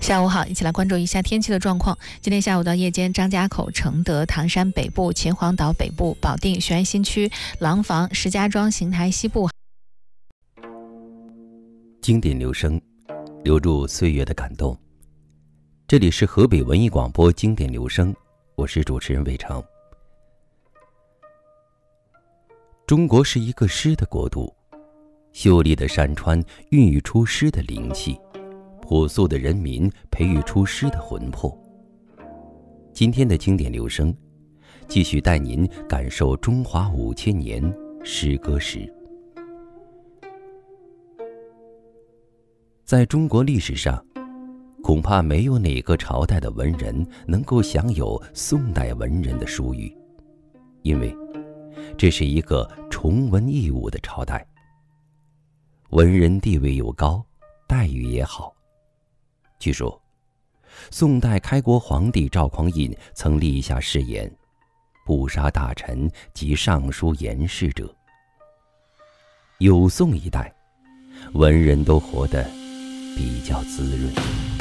下午好，一起来关注一下天气的状况。今天下午到夜间，张家口、承德、唐山北部、秦皇岛北部、保定、雄安新区、廊坊、石家庄、邢台西部。 经典留声，留住岁月的感动。这里是河北文艺广播经典留声，我是主持人魏成。中国是一个诗的国度，秀丽的山川孕育出诗的灵气，朴素的人民培育出诗的魂魄。今天的经典留声，继续带您感受中华5000年诗歌史。在中国历史上，恐怕没有哪个朝代的文人能够享有宋代文人的殊遇，因为这是一个崇文抑武的朝代，文人地位又高，待遇也好。据说宋代开国皇帝赵匡胤曾立下誓言，不杀大臣及上书言事者。有宋一代，文人都活得比较滋润。